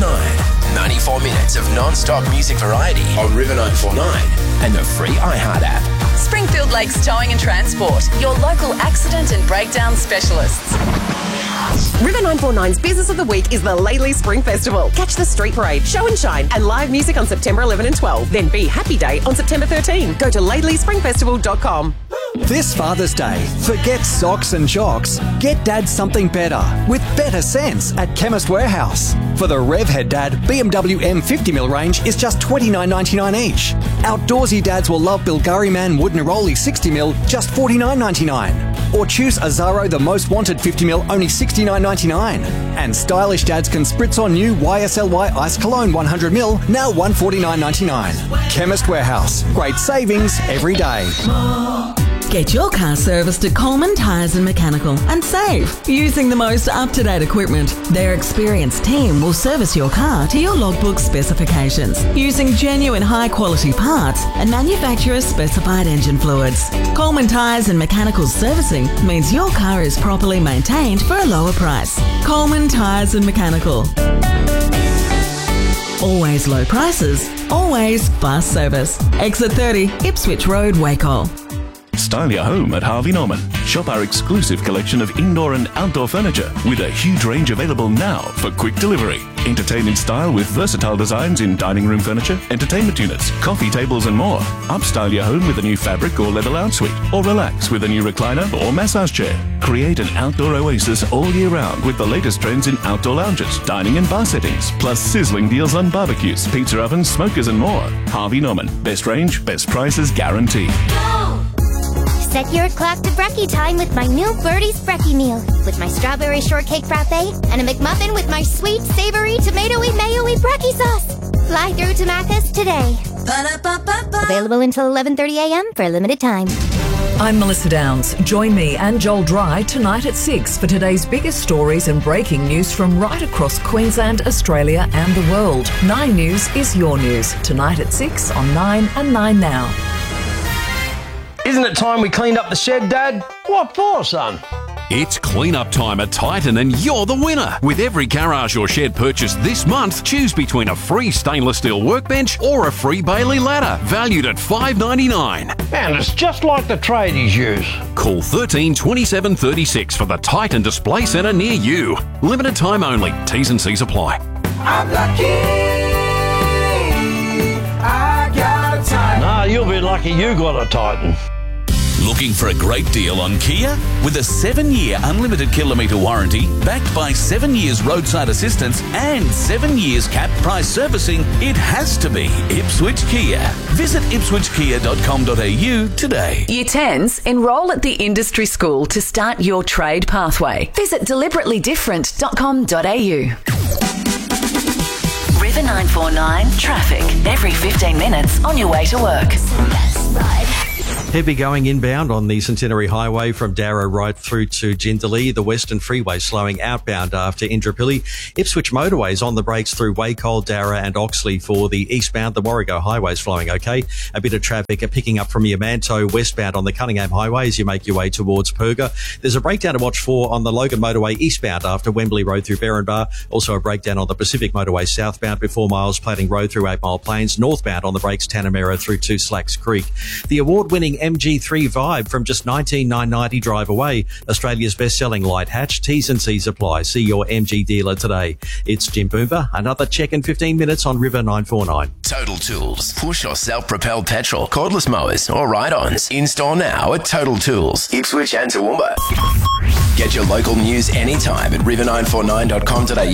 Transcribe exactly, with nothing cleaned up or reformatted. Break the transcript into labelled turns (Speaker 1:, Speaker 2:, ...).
Speaker 1: nine. ninety-four minutes of non-stop music variety on River nine four nine and the free iHeart app.
Speaker 2: Springfield Lakes Towing and Transport, your local accident and breakdown specialists.
Speaker 3: River nine four nine's Business of the Week is the Laidley Spring Festival. Catch the street parade, show and shine, and live music on September eleventh and twelfth. Then be Happy Day on September thirteenth. Go to laidley spring festival dot com.
Speaker 4: This Father's Day, forget socks and jocks. Get Dad something better with better sense at Chemist Warehouse. For the Revhead Dad, B M W M fifty mil range is just twenty-nine ninety-nine each. Outdoorsy dads will love Bilgari Man Wood Neroli sixty mil, just forty-nine ninety-nine. Or choose Azaro The Most Wanted fifty mil, only sixty-nine ninety-nine. And stylish dads can spritz on new Y S L Y Ice Cologne one hundred mil, now one forty-nine ninety-nine. Chemist Warehouse. Great savings every day.
Speaker 5: Get your car serviced at Coleman Tyres and Mechanical and save using the most up-to-date equipment. Their experienced team will service your car to your logbook specifications using genuine high-quality parts and manufacturer-specified engine fluids. Coleman Tyres and Mechanical servicing means your car is properly maintained for a lower price. Coleman Tyres and Mechanical. Always low prices, always fast service. Exit thirty, Ipswich Road, Wacol.
Speaker 6: Style your home at Harvey Norman. Shop our exclusive collection of indoor and outdoor furniture with a huge range available now for quick delivery. Entertain in style with versatile designs in dining room furniture, entertainment units, coffee tables and more. Upstyle your home with a new fabric or leather lounge suite, or relax with a new recliner or massage chair. Create an outdoor oasis all year round with the latest trends in outdoor lounges, dining and bar settings, plus sizzling deals on barbecues, pizza ovens, smokers and more. Harvey Norman. Best range, best prices guaranteed.
Speaker 7: Set your clock to brekkie time with my new Birdie's Brekkie meal. With my strawberry shortcake frappe and a McMuffin with my sweet, savory, tomatoey, mayo-y brekkie sauce. Fly through to Macca's today. Ba-da-ba-ba-ba. Available until eleven thirty a.m. for a limited time.
Speaker 8: I'm Melissa Downs. Join me and Joel Dry tonight at six for today's biggest stories and breaking news from right across Queensland, Australia and the world. Nine News is your news. Tonight at six on Nine and Nine Now.
Speaker 9: Isn't it time we cleaned up the shed, Dad? What for, son?
Speaker 10: It's clean-up time at Titan and you're the winner. With every garage or shed purchased this month, choose between a free stainless steel workbench or a free Bailey ladder, valued at five dollars ninety-nine.
Speaker 9: And it's just like the tradies use.
Speaker 10: Call one three two seven three six for the Titan Display Centre near you. Limited time only. T's and C's apply.
Speaker 11: I'm lucky I got a Titan.
Speaker 9: Nah, you'll be lucky you got a Titan.
Speaker 12: Looking for a great deal on Kia? With a seven-year unlimited kilometre warranty, backed by seven years roadside assistance and seven years cap price servicing, it has to be Ipswich Kia. Visit ipswich kia dot com dot a u today.
Speaker 2: Year tens, enrol at the industry school to start your trade pathway. Visit deliberately different dot com dot a u. River nine four nine traffic every fifteen minutes on your way to work.
Speaker 13: Heavy going inbound on the Centenary Highway from Darrow right through to Jindalee. The Western Freeway slowing outbound after Indooroopilly. Ipswich motorways on the brakes through Wacol, Darra and Oxley for the eastbound. The Warrego Highway is flowing okay. A bit of traffic picking up from Yamanto westbound on the Cunningham Highway as you make your way towards Perga. There's a breakdown to watch for on the Logan Motorway eastbound after Wembley Road through Berrinbar. Also a breakdown on the Pacific Motorway southbound before Miles Plating Road through Eight Mile Plains. Northbound on the brakes Tanamera through to Slacks Creek. The award-winning M G three Vibe from just nineteen thousand nine hundred ninety drive away. Australia's best-selling light hatch. T's and C's apply. See your M G dealer today. It's Jim Boomba. Another check in fifteen minutes on River nine four nine.
Speaker 1: Total Tools. Push or self-propelled petrol, cordless mowers or ride-ons. In-store now at Total Tools. Ipswich and Toowoomba. Get your local news anytime at river nine four nine dot com dot a u.